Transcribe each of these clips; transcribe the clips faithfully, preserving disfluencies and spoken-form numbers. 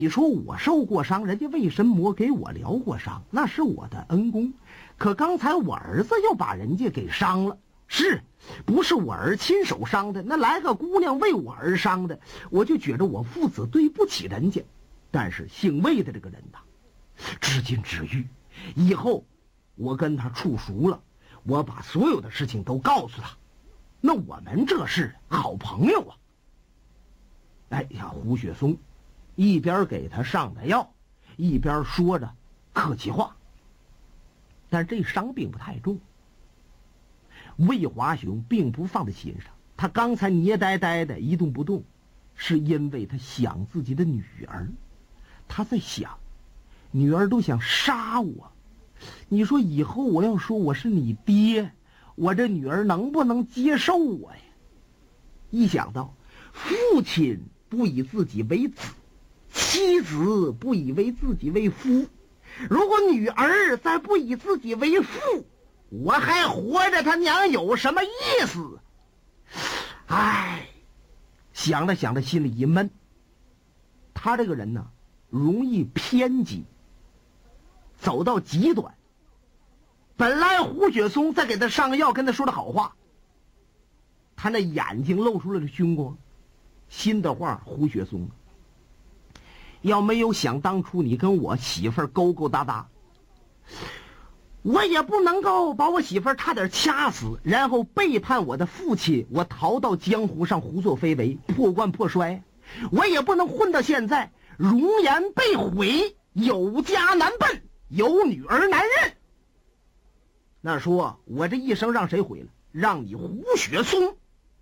你说我受过伤，人家为什么给我疗过伤？那是我的恩公。可刚才我儿子又把人家给伤了，是不是我儿亲手伤的？那来个姑娘为我而伤的，我就觉得我父子对不起人家。但是姓魏的这个人呐，知金知玉，以后我跟他处熟了，我把所有的事情都告诉他，那我们这是好朋友啊。哎呀，胡雪松一边给他上的药，一边说着客气话。但这伤并不太重，魏华雄并不放在心上。他刚才捏呆呆的一动不动，是因为他想自己的女儿。他在想，女儿都想杀我，你说以后我要说我是你爹，我这女儿能不能接受我呀？一想到父亲不以自己为子，妻子不以为自己为夫，如果女儿再不以自己为父，我还活着他娘有什么意思？唉，想着想着心里一闷。他这个人呢，容易偏激，走到极端。本来胡雪松在给他上药，跟他说的好话，他那眼睛露出了凶光。心的话，胡雪松，要没有想当初你跟我媳妇儿勾勾搭搭，我也不能够把我媳妇儿差点掐死，然后背叛我的父亲，我逃到江湖上胡作非为，破罐破摔。我也不能混到现在，容颜被毁，有家难奔，有女儿难认。那说我这一生让谁毁了？让你胡雪松。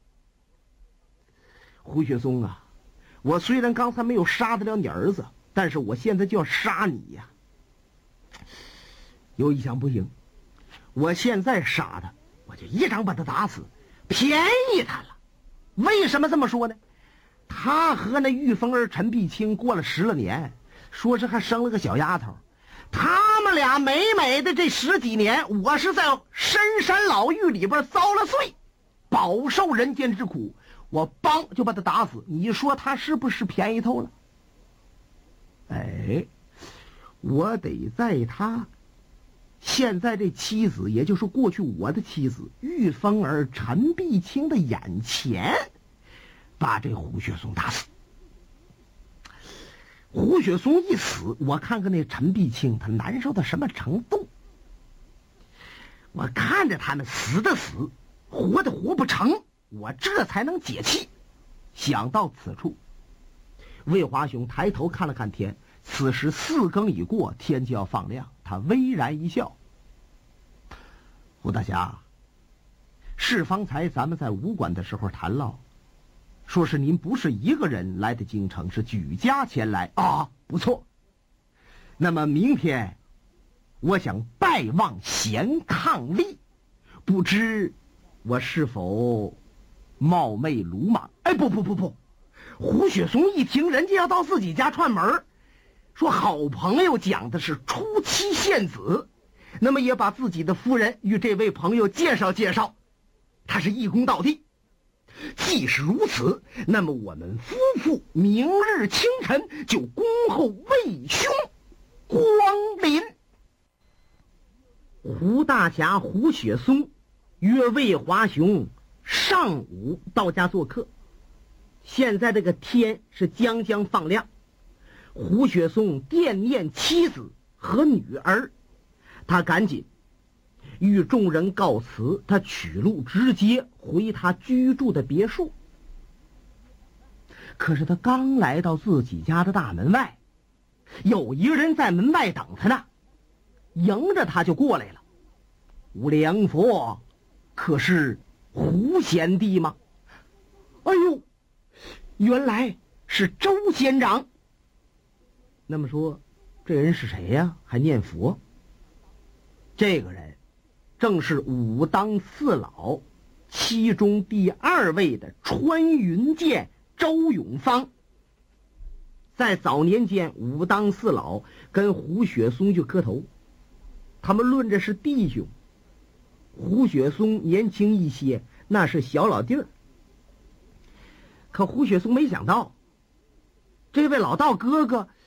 胡雪松啊，我虽然刚才没有杀得了你儿子，但是我现在就要杀你呀。有一想不行，我现在杀他，我就一掌把他打死，便宜他了。为什么这么说呢？他和那玉凤儿陈碧清过了十来年，说是还生了个小丫头，他们俩美美的这十几年，我是在深山老峪里边遭了罪，饱受人间之苦，我帮就把他打死，你说他是不是便宜透了？哎，我得在他现在这妻子，也就是过去我的妻子玉凤儿陈碧清的眼前，把这胡雪松打死。胡雪松一死，我看看那陈碧清他难受到什么程度。我看着他们死的死，活的活不成，我这才能解气。想到此处，魏华雄抬头看了看天，此时四更已过，天就要放亮。他微然一笑：胡大侠，是方才咱们在武馆的时候谈唠，说是您不是一个人来的京城，是举家前来啊，不错。那么明天我想拜望贤伉俪，不知我是否冒昧鲁莽？哎，不不不不！胡雪松一听人家要到自己家串门，说好朋友讲的是初期献子，那么也把自己的夫人与这位朋友介绍介绍，他是一躬到地。既是如此，那么我们夫妇明日清晨就恭候魏兄光临。胡大侠胡雪松约魏华雄上午到家做客。现在这个天是将将放亮，胡雪松惦念妻子和女儿，他赶紧与众人告辞，他取路直接回他居住的别墅。可是他刚来到自己家的大门外，有一个人在门外等他呢，迎着他就过来了。无良佛，可是胡贤弟吗？哎呦，原来是周仙长。那么说这人是谁呀？还念佛？这个人正是武当四老其中第二位的穿云剑周永芳。在早年间，武当四老跟胡雪松就磕头，他们论着是弟兄。胡雪松年轻一些，那是小老弟儿。可胡雪松没想到，这位老道哥哥